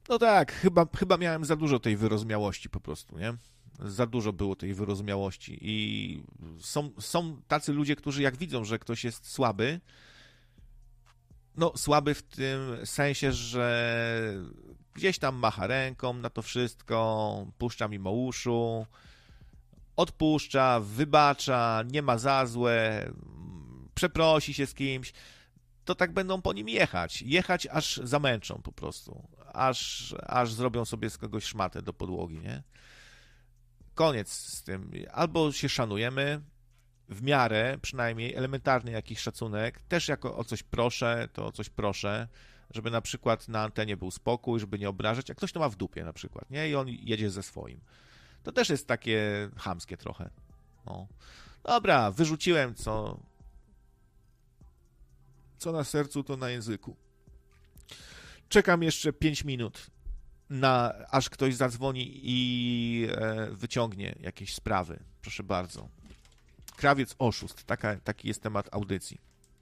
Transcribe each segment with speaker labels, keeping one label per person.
Speaker 1: No tak, chyba miałem za dużo tej wyrozumiałości po prostu, nie? Za dużo było tej wyrozumiałości i są tacy ludzie, którzy jak widzą, że ktoś jest słaby, no słaby w tym sensie, że gdzieś tam macha ręką na to wszystko, puszcza mimo uszu, odpuszcza, wybacza, nie ma za złe, przeprosi się z kimś, to tak będą po nim jechać. Jechać, aż zamęczą po prostu. Aż zrobią sobie z kogoś szmatę do podłogi, nie? Koniec z tym. Albo się szanujemy, w miarę, przynajmniej elementarny jakiś szacunek. Też jako o coś proszę, to o coś proszę, żeby na przykład na antenie był spokój, żeby nie obrażać, jak ktoś to ma w dupie na przykład, nie? I on jedzie ze swoim. To też jest takie chamskie trochę. No. Dobra, wyrzuciłem co na sercu, to na języku. Czekam jeszcze 5 minut, aż ktoś zadzwoni i wyciągnie jakieś sprawy. Proszę bardzo. Krawiec oszust. Taki jest temat audycji.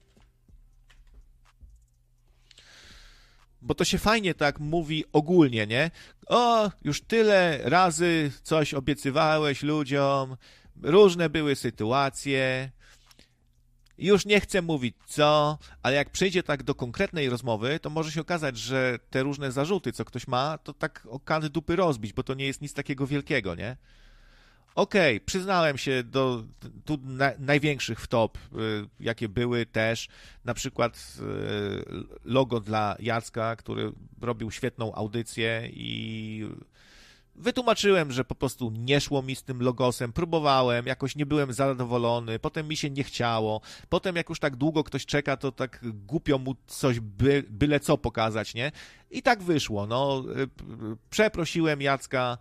Speaker 1: Bo to się fajnie tak mówi ogólnie, nie? O, już tyle razy coś obiecywałeś ludziom, różne były sytuacje, już nie chcę mówić co, ale jak przejdzie tak do konkretnej rozmowy, to może się okazać, że te różne zarzuty, co ktoś ma, to tak o kany dupy rozbić, bo to nie jest nic takiego wielkiego, nie? Okej, przyznałem się do tu największych wtop, jakie były też, na przykład logo dla Jacka, który robił świetną audycję i wytłumaczyłem, że po prostu nie szło mi z tym logosem, próbowałem, jakoś nie byłem zadowolony, potem mi się nie chciało, potem jak już tak długo ktoś czeka, to tak głupio mu coś byle co pokazać, nie? I tak wyszło, no, przeprosiłem Jacka,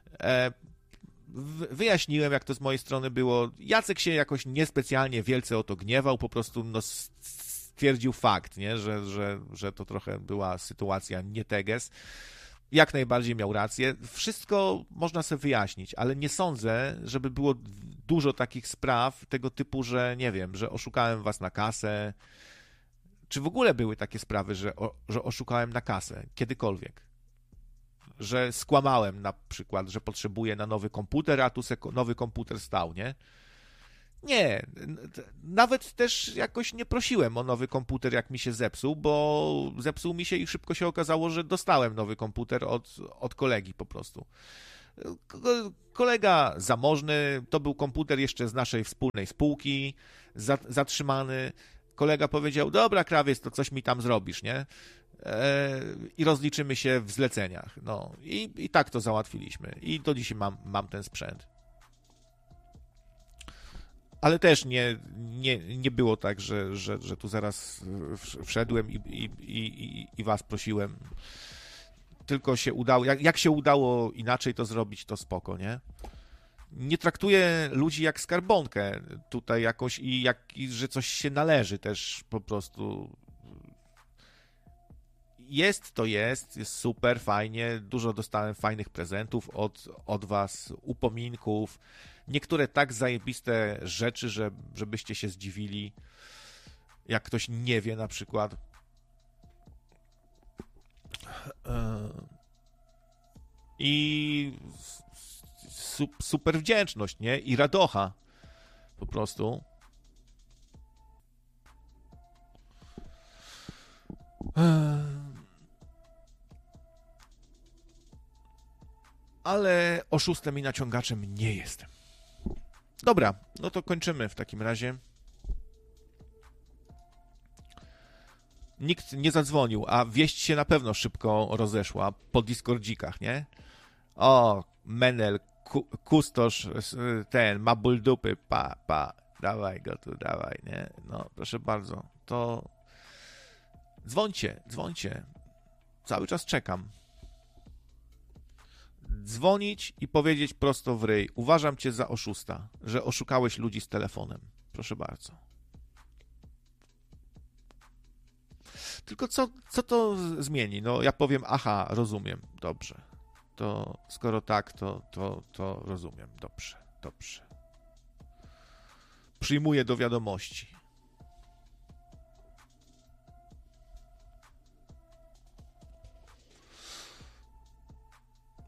Speaker 1: wyjaśniłem, jak to z mojej strony było. Jacek się jakoś niespecjalnie wielce o to gniewał, po prostu no, stwierdził fakt, nie? Że to trochę była sytuacja nie teges. Jak najbardziej miał rację. Wszystko można sobie wyjaśnić, ale nie sądzę, żeby było dużo takich spraw tego typu, że nie wiem, że oszukałem was na kasę. Czy w ogóle były takie sprawy, że oszukałem na kasę? Kiedykolwiek? Że skłamałem na przykład, że potrzebuję na nowy komputer, a tu nowy komputer stał, nie? Nie, nawet też jakoś nie prosiłem o nowy komputer, jak mi się zepsuł, bo zepsuł mi się i szybko się okazało, że dostałem nowy komputer od kolegi po prostu. Kolega zamożny, to był komputer jeszcze z naszej wspólnej spółki, zatrzymany. Kolega powiedział, dobra krawiec, to coś mi tam zrobisz, nie? I rozliczymy się w zleceniach. No i tak to załatwiliśmy. I do dzisiaj mam ten sprzęt. Ale też nie było tak, że tu zaraz wszedłem i was prosiłem. Tylko się udało, jak się udało inaczej to zrobić, to spoko, nie? Nie traktuję ludzi jak skarbonkę tutaj jakoś że coś się należy też po prostu. Jest super, fajnie, dużo dostałem fajnych prezentów od was, upominków, niektóre tak zajebiste rzeczy, żebyście się zdziwili, jak ktoś nie wie na przykład. I super wdzięczność, nie? I radocha po prostu. Ale oszustem i naciągaczem nie jestem. Dobra, no to kończymy w takim razie. Nikt nie zadzwonił, a wieść się na pewno szybko rozeszła po Discordzikach, nie? O, Menel, kustosz, ten, ma ból dupy, dawaj go tu, dawaj, nie? No, proszę bardzo, to dzwońcie, cały czas czekam. Dzwonić i powiedzieć prosto w ryj, uważam cię za oszusta, że oszukałeś ludzi z telefonem. Proszę bardzo. Tylko co to zmieni? No ja powiem, aha, rozumiem, dobrze. To skoro tak, to rozumiem, dobrze. Przyjmuję do wiadomości.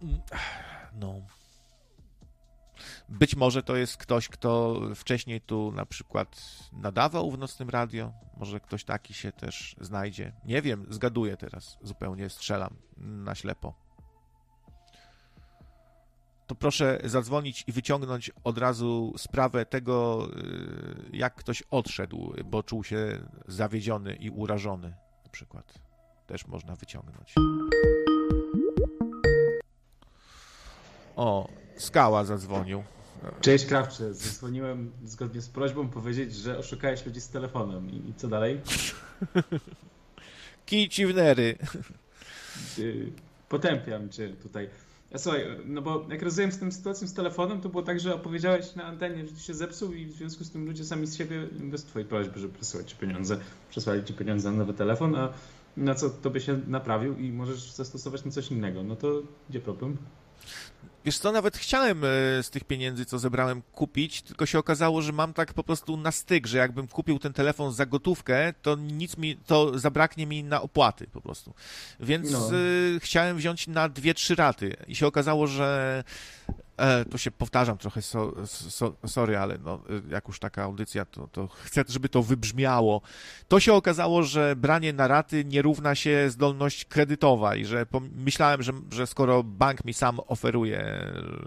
Speaker 1: No. Być może to jest ktoś, kto wcześniej tu na przykład nadawał w Nocnym Radio. Może ktoś taki się też znajdzie. Nie wiem, zgaduję teraz. Zupełnie strzelam na ślepo. To proszę zadzwonić i wyciągnąć od razu sprawę tego, jak ktoś odszedł, bo czuł się zawiedziony i urażony. Na przykład. Też można wyciągnąć. O, Skała zadzwonił.
Speaker 2: Cześć Krawcze, zadzwoniłem zgodnie z prośbą powiedzieć, że oszukałeś ludzi z telefonem. I co dalej?
Speaker 1: Kij ci w nery.
Speaker 2: Potępiam cię tutaj. A słuchaj, no bo jak rozumiem z tą sytuacją z telefonem, to było tak, że opowiedziałeś na antenie, że ci się zepsuł i w związku z tym ludzie sami z siebie, bez twojej prośby, że przesłali ci pieniądze na nowy telefon, a na co tobie się naprawił i możesz zastosować na coś innego. No to gdzie problem?
Speaker 1: Wiesz co, nawet chciałem z tych pieniędzy, co zebrałem, kupić, tylko się okazało, że mam tak po prostu na styk, że jakbym kupił ten telefon za gotówkę, to zabraknie mi na opłaty po prostu. Więc chciałem wziąć na 2-3 raty i się okazało, że tu się powtarzam trochę, sorry, ale no, jak już taka audycja, to chcę, żeby to wybrzmiało. To się okazało, że branie na raty nie równa się zdolność kredytowa i że myślałem, że skoro bank mi sam oferuje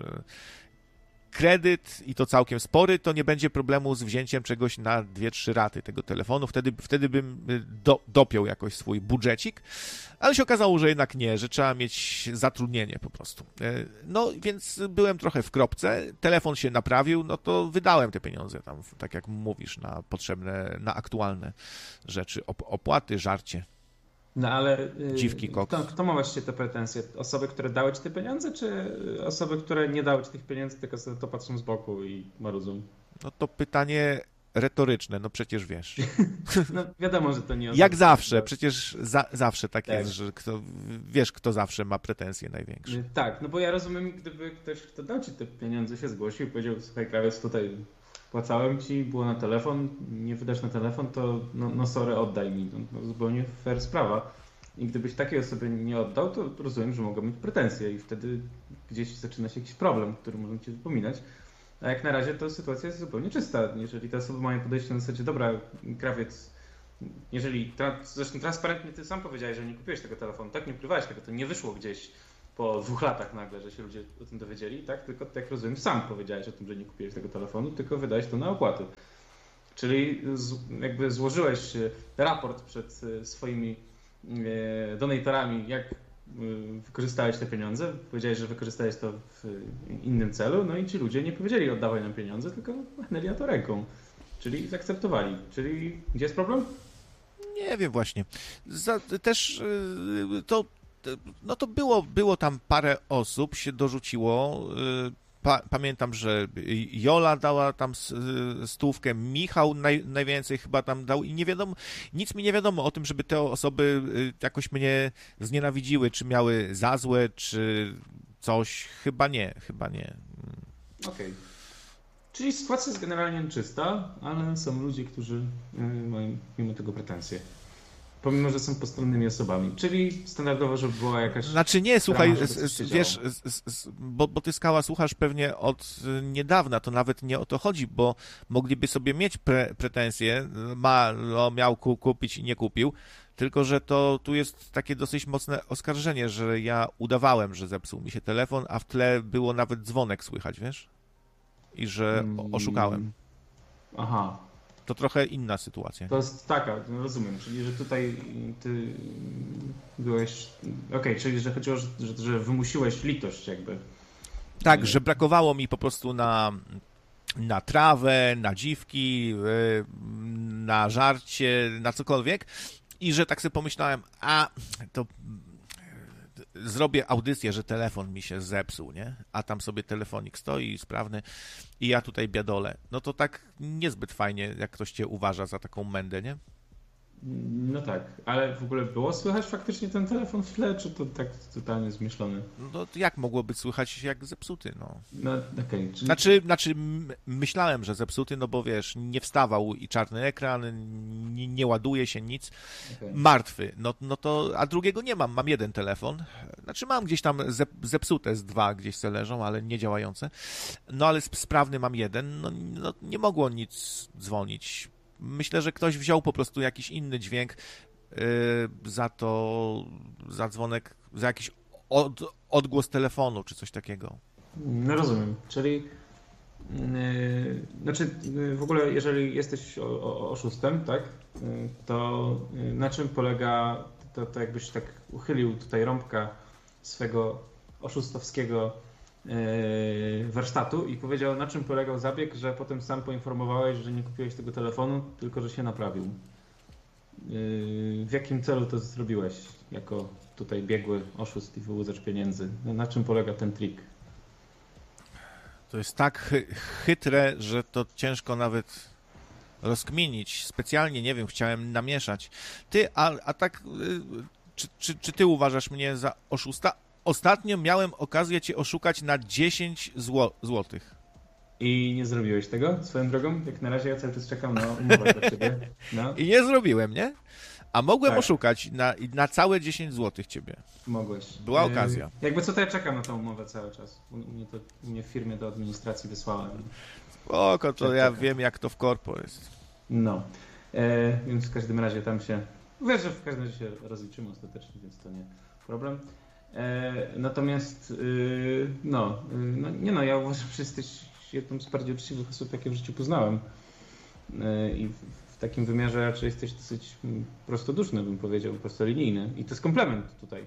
Speaker 1: kredyt i to całkiem spory, to nie będzie problemu z wzięciem czegoś na 2-3 raty tego telefonu. Wtedy bym dopiął jakoś swój budżecik, ale się okazało, że jednak nie, że trzeba mieć zatrudnienie po prostu. No więc byłem trochę w kropce, telefon się naprawił, no to wydałem te pieniądze tam, tak jak mówisz, na potrzebne, na aktualne rzeczy, opłaty, żarcie.
Speaker 2: No ale
Speaker 1: dziwki koks.
Speaker 2: Kto ma właściwie te pretensje? Osoby, które dały ci te pieniądze, czy osoby, które nie dały ci tych pieniędzy, tylko sobie to patrzą z boku i marudzą?
Speaker 1: No to pytanie retoryczne, no przecież wiesz.
Speaker 2: No wiadomo, że to nie osoby.
Speaker 1: Jak zawsze, przecież zawsze tak jest, że kto zawsze ma pretensje największe.
Speaker 2: Tak, no bo ja rozumiem, gdyby ktoś, kto dał ci te pieniądze, się zgłosił i powiedział, słuchaj krawiec, tutaj płacałem ci, było na telefon, nie wydasz na telefon, to no sorry, oddaj mi. No, zupełnie fair sprawa. I gdybyś takiej osobie nie oddał, to rozumiem, że mogą mieć pretensje i wtedy gdzieś zaczyna się jakiś problem, który możemy ci wypominać. A jak na razie to sytuacja jest zupełnie czysta. Jeżeli te osoby mają podejście na zasadzie, dobra, krawiec, jeżeli, zresztą transparentnie ty sam powiedziałeś, że nie kupiłeś tego telefonu, tak, nie ukrywałeś tego, to nie wyszło gdzieś po 2 latach nagle, że się ludzie o tym dowiedzieli, tak? Tylko jak rozumiem, sam powiedziałeś o tym, że nie kupiłeś tego telefonu, tylko wydałeś to na opłaty. Czyli jakby złożyłeś raport przed swoimi donatorami, jak wykorzystałeś te pieniądze, powiedziałeś, że wykorzystałeś to w innym celu, no i ci ludzie nie powiedzieli oddawaj nam pieniądze, tylko machnęli na to ręką. Czyli zaakceptowali. Czyli gdzie jest problem?
Speaker 1: Nie wiem właśnie. Też to było tam parę osób, się dorzuciło. Pamiętam, że Jola dała tam 100, Michał najwięcej chyba tam dał i nie wiadomo, nic mi nie wiadomo o tym, żeby te osoby jakoś mnie znienawidziły, czy miały za złe, czy coś. Chyba nie.
Speaker 2: Okej. Czyli sytuacja jest generalnie czysta, ale są ludzie, którzy mają mimo tego pretensje. Pomimo, że są postronnymi osobami. Czyli standardowo, żeby była jakaś...
Speaker 1: Znaczy nie, słuchaj,
Speaker 2: rama,
Speaker 1: wiesz, bo ty Skała słuchasz pewnie od niedawna, to nawet nie o to chodzi, bo mogliby sobie mieć pretensje, miał kupić i nie kupił, tylko że tu jest takie dosyć mocne oskarżenie, że ja udawałem, że zepsuł mi się telefon, a w tle było nawet dzwonek słychać, wiesz? I że oszukałem.
Speaker 2: Aha.
Speaker 1: To trochę inna sytuacja.
Speaker 2: To jest taka, rozumiem, czyli że tutaj ty byłeś... Okej, czyli że chodziło, że wymusiłeś litość jakby.
Speaker 1: Tak, że brakowało mi po prostu na trawę, na dziwki, na żarcie, na cokolwiek i że tak sobie pomyślałem, to zrobię audycję, że telefon mi się zepsuł, nie? A tam sobie telefonik stoi sprawny i ja tutaj biadolę. No to tak niezbyt fajnie, jak ktoś cię uważa za taką mędę, nie?
Speaker 2: No tak, ale w ogóle było słychać faktycznie ten telefon w tle, czy to tak totalnie zmyślony?
Speaker 1: No to jak mogło być słychać jak zepsuty, no.
Speaker 2: No okej, czyli...
Speaker 1: Myślałem, że zepsuty, no bo wiesz, nie wstawał i czarny ekran, nie ładuje się nic,
Speaker 2: okej.
Speaker 1: martwy, no to, a drugiego nie mam jeden telefon, znaczy mam gdzieś tam zepsute z dwa gdzieś se leżą, ale nie działające, no ale sprawny mam jeden, no nie mogło nic dzwonić. Myślę, że ktoś wziął po prostu jakiś inny dźwięk za dzwonek, za jakiś odgłos telefonu, czy coś takiego.
Speaker 2: No rozumiem, czyli znaczy w ogóle jeżeli jesteś oszustem, tak, to na czym polega, to jakbyś tak uchylił tutaj rąbka swego oszustowskiego warsztatu i powiedział, na czym polegał zabieg, że potem sam poinformowałeś, że nie kupiłeś tego telefonu, tylko że się naprawił. W jakim celu to zrobiłeś jako tutaj biegły oszust i wyłudzacz pieniędzy? Na czym polega ten trik?
Speaker 1: To jest tak chytre, że to ciężko nawet rozkminić. Specjalnie, nie wiem, chciałem namieszać. A tak, czy ty uważasz mnie za oszusta? Ostatnio miałem okazję cię oszukać na 10 złotych.
Speaker 2: I nie zrobiłeś tego swoją drogą? Jak na razie ja cały czas czekam na umowę dla ciebie. No.
Speaker 1: I nie zrobiłem, nie? A mogłem
Speaker 2: Tak.
Speaker 1: oszukać na całe 10 złotych ciebie.
Speaker 2: Mogłeś.
Speaker 1: Była okazja.
Speaker 2: Jakby co, to ja czekam na tą umowę cały czas. Mnie w firmie do administracji wysłałem.
Speaker 1: Oko, to ja wiem, jak to w korpo jest.
Speaker 2: No. Więc w każdym razie tam się... Wiesz, że w każdym razie się rozliczymy ostatecznie, więc to nie problem. Natomiast ja uważam, że jesteś jedną z bardziej uczciwych osób, jakie w życiu poznałem. I w takim wymiarze raczej jesteś dosyć prostoduszny, bym powiedział, prostolinijny. I to jest komplement tutaj.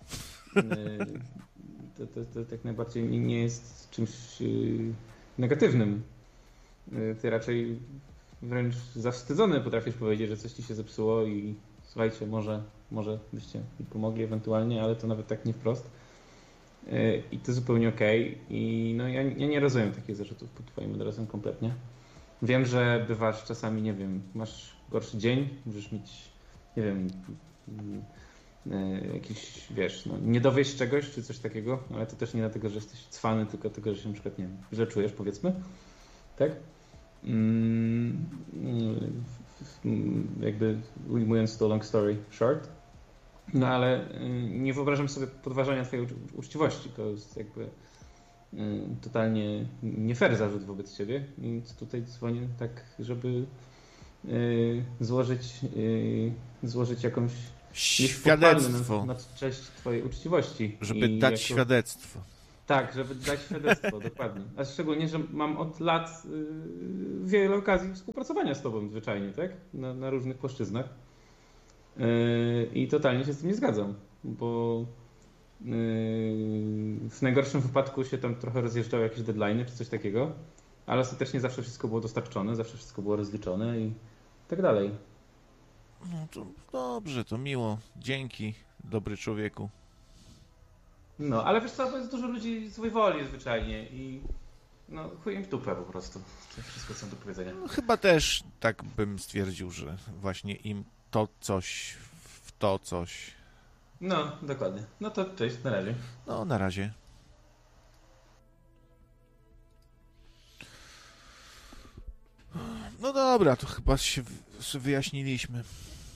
Speaker 2: To tak najbardziej nie jest czymś negatywnym. Ty raczej wręcz zawstydzony potrafisz powiedzieć, że coś ci się zepsuło i słuchajcie, może byście mi pomogli ewentualnie, ale to nawet tak nie wprost. I to zupełnie okej. I no ja nie rozumiem takich zarzutów pod twoim adresem kompletnie. Wiem, że bywasz czasami, nie wiem, masz gorszy dzień, możesz mieć, nie wiem, jakiś, wiesz, nie dowieść czegoś czy coś takiego, ale to też nie dlatego, że jesteś cwany, tylko dlatego, że się na przykład, nie wiem, źle czujesz, powiedzmy. Tak? Jakby ujmując to long story short. No ale nie wyobrażam sobie podważania twojej uczciwości. To jest jakby totalnie nie fair zarzut wobec ciebie. Więc tutaj dzwonię tak, żeby złożyć jakąś
Speaker 1: świadectwo.
Speaker 2: Na cześć twojej uczciwości.
Speaker 1: Żeby dać świadectwo.
Speaker 2: Tak, żeby dać świadectwo, dokładnie. A szczególnie, że mam od lat wiele okazji współpracowania z tobą zwyczajnie, tak? Na różnych płaszczyznach. I totalnie się z tym nie zgadzam, bo w najgorszym wypadku się tam trochę rozjeżdżały jakieś deadline'y czy coś takiego, ale ostatecznie zawsze wszystko było dostarczone, zawsze wszystko było rozliczone i tak dalej.
Speaker 1: No to dobrze, to miło. Dzięki, dobry człowieku.
Speaker 2: No, ale wiesz co, bo jest dużo ludzi złej woli zwyczajnie i no chuj im w dupę po prostu. To wszystko co do powiedzenia.
Speaker 1: No, chyba też tak bym stwierdził, że właśnie im to coś w to coś.
Speaker 2: No, dokładnie. No to cześć, na razie.
Speaker 1: No, na razie. No dobra, to chyba się wyjaśniliśmy.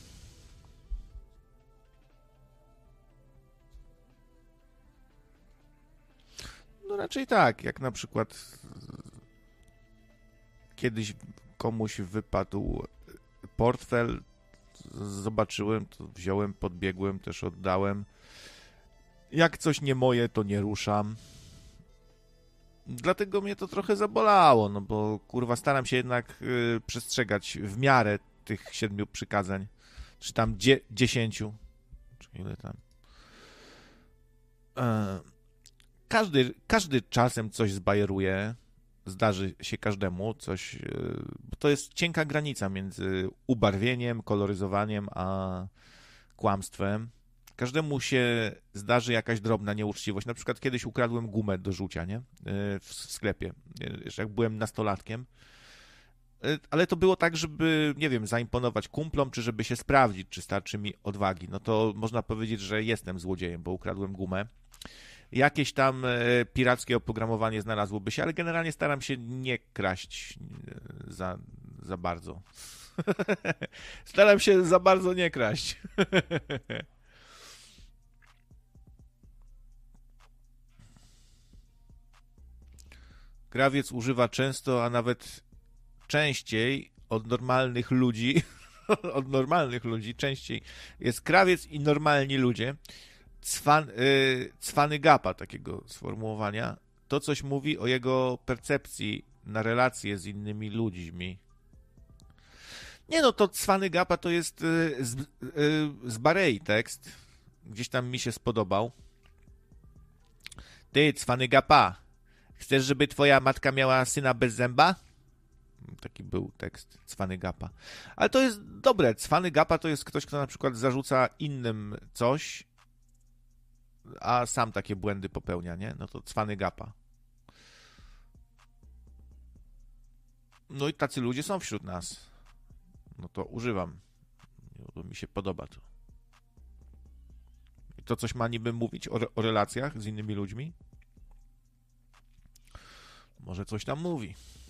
Speaker 1: No raczej tak, jak na przykład kiedyś komuś wypadł portfel, zobaczyłem, to wziąłem, podbiegłem, też oddałem. Jak coś nie moje, to nie ruszam. Dlatego mnie to trochę zabolało, no bo kurwa staram się jednak przestrzegać w miarę tych 7 przykazań, czy tam 10, czy ile tam. Każdy czasem coś zbajeruje, zdarzy się każdemu coś, bo to jest cienka granica między ubarwieniem, koloryzowaniem, a kłamstwem. Każdemu się zdarzy jakaś drobna nieuczciwość. Na przykład kiedyś ukradłem gumę do rzucia, nie? W sklepie, jeszcze jak byłem nastolatkiem. ale to było tak, żeby, nie wiem, zaimponować kumplom, czy żeby się sprawdzić, czy starczy mi odwagi. No to można powiedzieć, że jestem złodziejem, bo ukradłem gumę. Jakieś tam pirackie oprogramowanie znalazłoby się, ale generalnie staram się nie kraść za bardzo. Staram się za bardzo nie kraść. Krawiec używa często, a nawet częściej od normalnych ludzi, od normalnych ludzi częściej jest krawiec i normalni ludzie. Cwany gapa takiego sformułowania. To coś mówi o jego percepcji na relacje z innymi ludźmi. Nie no, to cwany gapa to jest z Barei tekst. Gdzieś tam mi się spodobał. Ty, cwany gapa, chcesz, żeby twoja matka miała syna bez zęba? Taki był tekst cwany gapa. Ale to jest dobre. Cwany gapa to jest ktoś, kto na przykład zarzuca innym coś, a sam takie błędy popełnia, nie? No to cwany gapa. No i tacy ludzie są wśród nas. No to używam. Bo mi się podoba to. I to coś ma niby mówić o relacjach z innymi ludźmi? Może coś tam mówi.